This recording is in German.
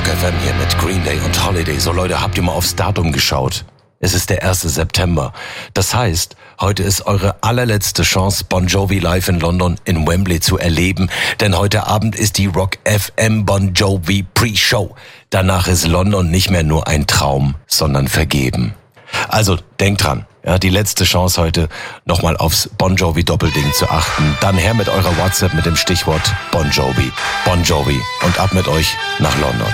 Rock FM hier mit Green Day und Holiday. So Leute, habt ihr mal aufs Datum geschaut? Es ist der 1. September. Das heißt, heute ist eure allerletzte Chance, Bon Jovi live in London in Wembley zu erleben. Denn heute Abend ist die Rock FM Bon Jovi Pre-Show. Danach ist London nicht mehr nur ein Traum, sondern vergeben. Also denkt dran, ja, die letzte Chance heute, nochmal aufs Bon Jovi Doppelding zu achten. Dann her mit eurer WhatsApp mit dem Stichwort Bon Jovi. Bon Jovi und ab mit euch nach London.